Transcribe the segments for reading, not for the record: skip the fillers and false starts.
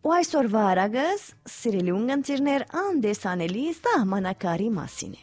Ու այսօրվա արագս սիրելի ունգընտիրներ անդեսանելի սահմանակարի մասին է։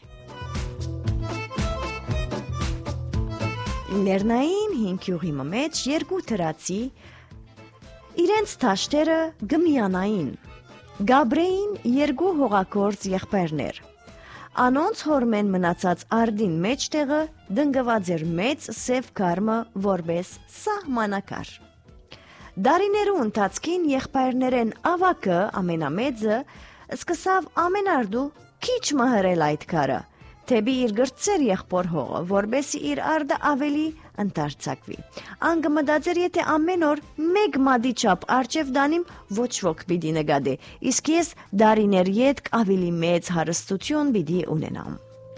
Լեռնային հինգյուղի մեջ երկու թրացի իրենց թաշտերը գմյանային, գաբրեին երկու հողակորձ եղբայրներ։ Անոնց հորմեն մնացած արդին մեջտեղը դնգված էր մեծ սև կարմը որպես սահմանակար։ Դարիներու ընթացքին եղբայրներեն ավակը ամենամեծը սկսավ ամենարդու քիչ մհրել այդ կարը, թեպի իր գրծեր եղբոր հողը, որբեսի իր արդը ավելի ընդարձակվի։ Անգը մտածեր, եթե ամեն օր մեկ մադի չափ արջև դանիմ ոչ ոք պիտի նկատի, իսկ ես դարիներ ետք ավելի մեծ հարստություն պիտի ունենամ։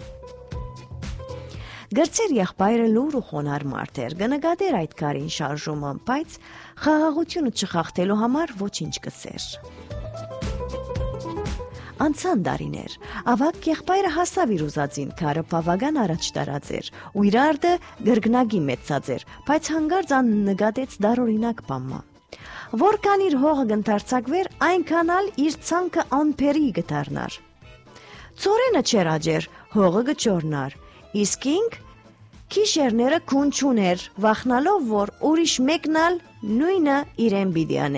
Գրծեր եղբայրը լուր ու խոնար մարդ էր, կնկատեր այդ կարին շարժումը, բայց խաղաղությունը չխախտելու համար ոչինչ կսեր։ Անցան դարիներ, ավակ եղբայրը հասավ իր ուզածին, կարը բավական առաջ տարած էր, ու իր արդը գրգնագի մեծած էր, բայց հանգարց նկատեց դարօրինակ բամը։ Որքան իր հողը կընդարձակվեր, այնքան իր ցանկը անփերի կդառնար։ Ծորենը չեր աջեր, հողը կճորնար, իսկ ինք քիշերները քուն չուներ, վախնալով, որ ուրիշ մեկն ալ նույնը իրեն պիտի անե։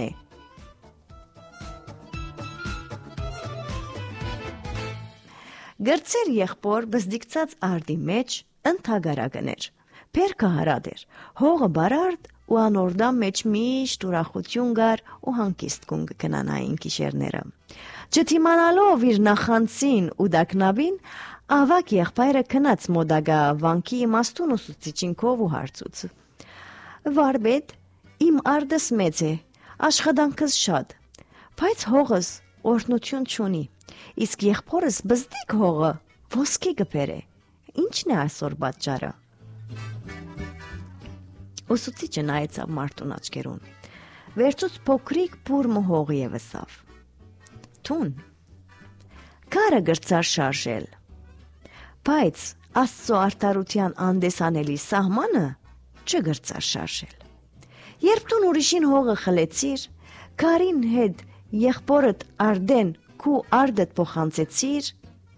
Գրծեր եղբոր բզդիկցած արդի մեջ ընդհագարակն էր, փերքը հարատ էր, հողը բարարդ ու անորդամ մեջ միշտ ուրախություն գար ու հանգիստ կուն կնանային քիշերները։ Չթիմանալով իր նախանցին ու դակնաբին, ավակ եղբայրը քնած մոդագա վանքի իմաստուն ուսուցիչին քով ու հարցուց։ Վարպետ, իմ արդս մեծ է, աշխատանքս շատ, բայց հողս օրհնություն չունի, իսկ եղբորս բզդիկ հողը ոսկի կբերե, ինչն է այսօր պատճառը։ Ուսուցիչը նայեցավ մարդուն աչքերուն, վերցուց փոքրիկ բուրմը հողի է վսավ։ Թուն, կարը գրծար շարժել, բայց Աստծո արդարության անդեսանելի սահմանը չգրծար շարժել։ Երբ դու ուրիշին հողը խլեցիր, կարին հետ եղբորդ արդեն քու արդդ փոխանցեցիր,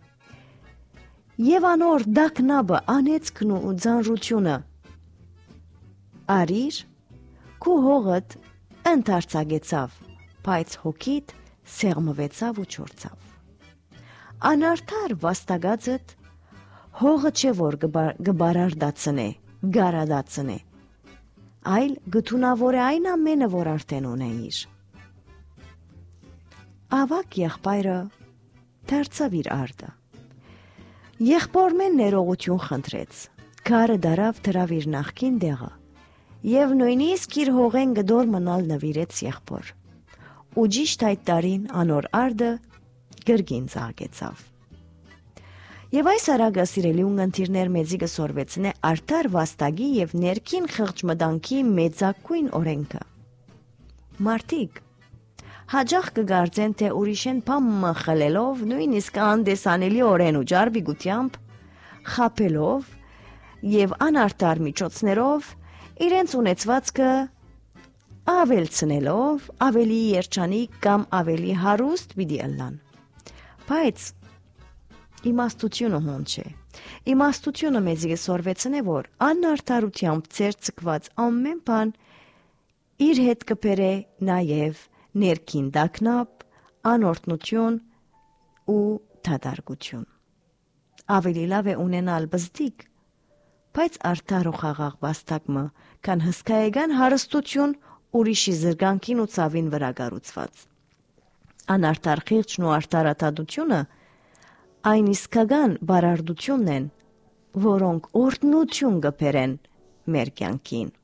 եւ անոր դակնաբը անեծքն ու ձանրությունը արիր, քու հողդ ընդարձակեցավ, բայց հոգիդ սեղմվեցավ ու չորցավ։ Անարդար վաստակածդ հողը չէ որ գբարարդացնե, գարադացնե, այլ գթունավոր է այն ամենը, որ արդեն ունեիր։ Ավակ եղբայրը դարձավ իր արդը։ Եղբորմեն ներողություն խնդրեց, կարը դարավ դրավ իր նախքին դեղը, եւ նույնիսկ իր հողեն գդոր մնալ նվիրեց եղբոր։ Ու ճիշտ այդ տարին անոր արդը գրգին ծաղկեցավ։ Եվ այս արագը սիրելի ունգընտիրներ մեզի կսորվեցնե արդար վաստակի եւ ներքին խղճմտանքի մեծակույն օրենքը։ Մարդիկ հաջող կգարձեն, թե ուրիշեն բամը խլելով, նույնիսկ անդեսանելի օրեն ու ջարբիգությամբ, խապելով եւ անարտար միջոցներով իրենց ունեցվածքը ավելցնելով ավելի երջանիկ կամ ավելի հարուստ պիտի ըլլան։ Բայց իմաստությունը հոն չէ։ Իմաստությունը մեզի կսորվեցնե, որ անարդարությամբ ցերծկված ամեն բան իր հետ կբերե նաև ներքին դակնապ, անօրտնություն ու դադարգություն։ Ավելի լավ է ունենալ բզդիկ, բայց արդար ու խաղաղ վաստակը, քան հսկայական հարստություն ուրիշի զրկանքին ու ցավին վրա կառուցված։ Անարդար խիղճն ու արտարադատությունը այն իսկական բարարդությունն են, որոնք օրհնություն կբերեն մեր կյանքին։